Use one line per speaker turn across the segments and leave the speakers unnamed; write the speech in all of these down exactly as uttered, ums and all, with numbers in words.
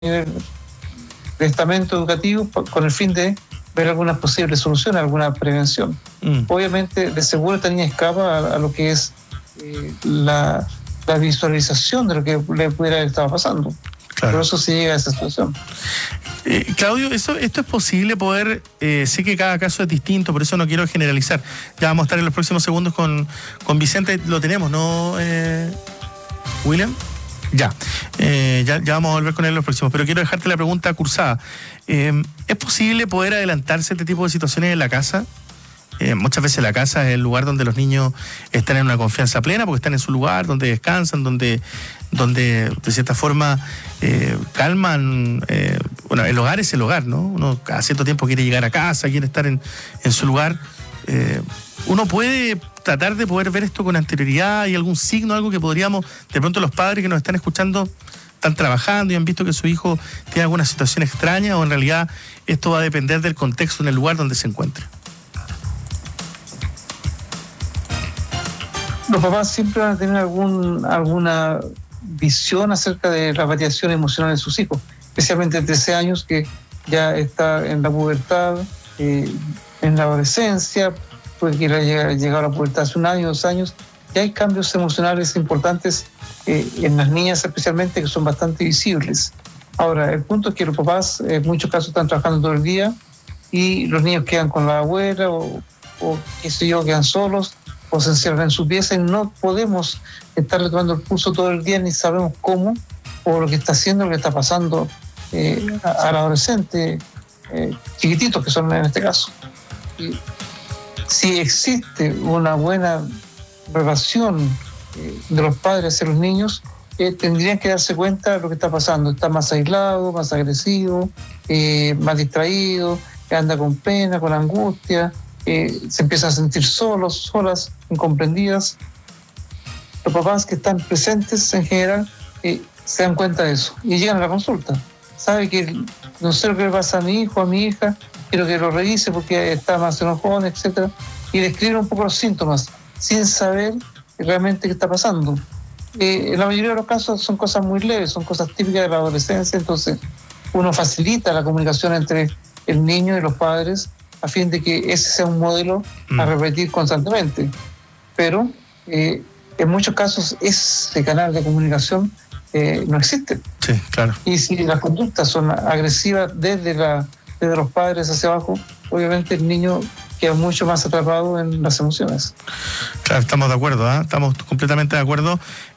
de estamento educativo con el fin de ver algunas posibles soluciones, alguna prevención. Mm. Obviamente, de seguro esta niña escapa a, a lo que es eh, la, la visualización de lo que le pudiera haber estado pasando. Claro. Por eso se llega a esa situación.
Eh, Claudio, eso, esto es posible poder, eh, sé que cada caso es distinto, por eso no quiero generalizar. Ya vamos a estar en los próximos segundos con, con Vicente, lo tenemos, ¿no, eh, William? Ya. Eh, ya, ya vamos a volver con él en los próximos, pero quiero dejarte la pregunta cursada. Eh, ¿Es posible poder adelantarse a este tipo de situaciones en la casa? Eh, muchas veces la casa es el lugar donde los niños están en una confianza plena, porque están en su lugar, donde descansan, donde, donde de cierta forma eh, calman. Eh, bueno, el hogar es el hogar, ¿no? Uno cada cierto tiempo quiere llegar a casa, quiere estar en, en su lugar. Eh, uno puede tratar de poder ver esto con anterioridad y algún signo, algo que podríamos, de pronto los padres que nos están escuchando están trabajando y han visto que su hijo tiene alguna situación extraña, o en realidad esto va a depender del contexto en el lugar donde se encuentre.
Los papás siempre van a tener algún, alguna visión acerca de la variación emocional de sus hijos, especialmente de trece años, que ya está en la pubertad, eh, en la adolescencia, puede que haya llegado a la pubertad hace un año, dos años. Ya hay cambios emocionales importantes eh, en las niñas especialmente, que son bastante visibles. Ahora, el punto es que los papás en muchos casos están trabajando todo el día y los niños quedan con la abuela o, o qué sé yo, quedan solos, o se encierran en su pieza, y no podemos estarle tomando el pulso todo el día, ni sabemos cómo, o lo que está haciendo, lo que está pasando eh, al adolescente, eh, chiquititos que son en este caso. Y si existe una buena relación eh, de los padres hacia los niños, eh, tendrían que darse cuenta de lo que está pasando. Está más aislado, más agresivo, eh, más distraído, anda con pena, con angustia, Eh, se empiezan a sentir solos, solas, incomprendidas. Los papás que están presentes en general eh, se dan cuenta de eso y llegan a la consulta. Sabe que no sé lo que le pasa a mi hijo, a mi hija, quiero que lo revise porque está más enojón, etcétera, y describen un poco los síntomas sin saber realmente qué está pasando. Eh, en la mayoría de los casos son cosas muy leves, son cosas típicas de la adolescencia, entonces uno facilita la comunicación entre el niño y los padres a fin de que ese sea un modelo a repetir constantemente. Pero eh, en muchos casos ese canal de comunicación eh, no existe.
Sí, claro.
Y si las conductas son agresivas desde, la, desde los padres hacia abajo, obviamente el niño queda mucho más atrapado en las emociones.
Claro, estamos de acuerdo, ¿eh? Estamos completamente de acuerdo.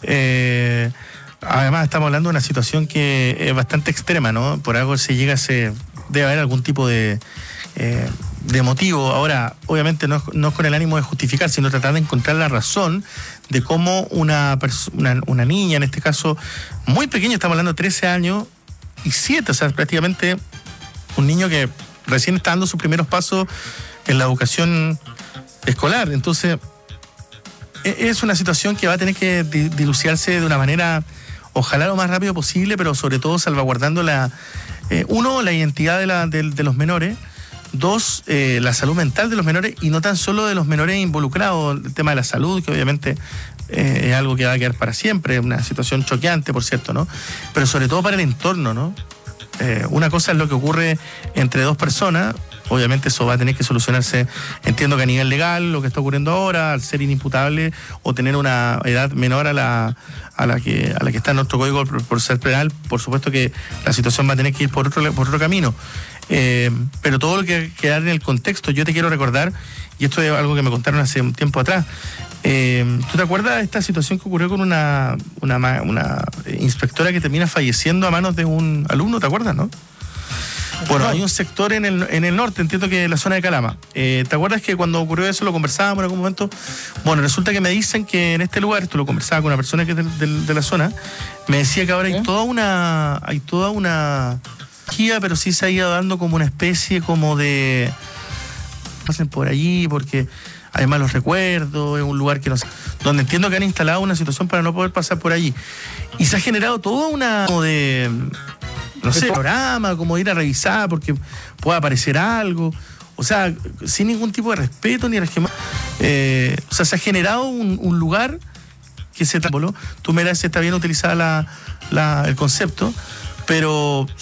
Eh, además estamos hablando de una situación que es bastante extrema, ¿no? Por algo se llega a ese... debe haber algún tipo de... Eh, de motivo. Ahora, obviamente no, no es con el ánimo de justificar, sino tratar de encontrar la razón de cómo una, una, una niña, en este caso muy pequeña, estamos hablando de trece años y siete, o sea, prácticamente un niño que recién está dando sus primeros pasos en la educación escolar. Entonces, es una situación que va a tener que dilucidarse de una manera, ojalá lo más rápido posible, pero sobre todo salvaguardando la, eh, uno, la identidad de, la, de, de los menores. Dos, eh, la salud mental de los menores, y no tan solo de los menores involucrados, el tema de la salud, que obviamente eh, es algo que va a quedar para siempre, una situación choqueante, por cierto, ¿no? Pero sobre todo para el entorno, ¿no? Eh, una cosa es lo que ocurre entre dos personas, obviamente eso va a tener que solucionarse, entiendo que a nivel legal, lo que está ocurriendo ahora, al ser inimputable o tener una edad menor a la, a la, que, a la que está en nuestro código por, por ser penal, por supuesto que la situación va a tener que ir por otro, por otro camino. Eh, pero todo lo que queda en el contexto, yo te quiero recordar, y esto es algo que me contaron hace un tiempo atrás, eh, ¿tú te acuerdas de esta situación que ocurrió con una, una, una inspectora que termina falleciendo a manos de un alumno? ¿Te acuerdas, no? Bueno, hay un sector en el, en el norte, entiendo que en la zona de Calama. Eh, ¿Te acuerdas que cuando ocurrió eso lo conversábamos en algún momento? Bueno, resulta que me dicen que en este lugar, esto lo conversaba con una persona que es de, de, de la zona, me decía que ahora hay toda una... hay toda una pero sí se ha ido dando como una especie como de... pasen por allí porque hay malos recuerdos, es un lugar que no sé, donde entiendo que han instalado una situación para no poder pasar por allí. Y se ha generado toda una... como de... no sé, programa, como ir a revisar porque pueda aparecer algo. O sea, sin ningún tipo de respeto ni resquema. Eh, o sea, se ha generado un, un lugar que se... Tú me dirás si está bien utilizada la, la, el concepto, pero